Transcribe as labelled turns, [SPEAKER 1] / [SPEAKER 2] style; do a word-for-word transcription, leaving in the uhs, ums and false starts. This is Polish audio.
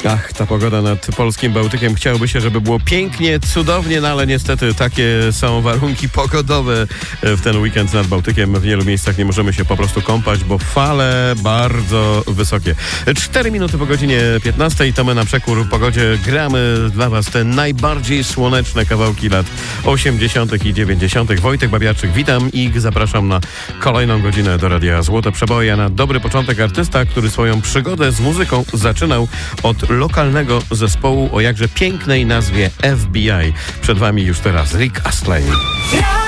[SPEAKER 1] Ach, ta pogoda nad polskim Bałtykiem. Chciałoby się, żeby było pięknie, cudownie, no ale niestety takie są warunki pogodowe w ten weekend nad Bałtykiem. W wielu miejscach nie możemy się po prostu kąpać, bo fale bardzo wysokie. Cztery minuty po godzinie piętnastej, to my na przekór pogodzie gramy dla was te najbardziej słoneczne kawałki lat osiemdziesiątych i dziewięćdziesiątych. Wojtek Babiarczyk, witam i zapraszam na kolejną godzinę do Radia Złote Przeboje. A na dobry początek artysta, który swoją przygodę z muzyką zaczynał od lokalnego zespołu o jakże pięknej nazwie F B I. Przed wami już teraz Rick Astley.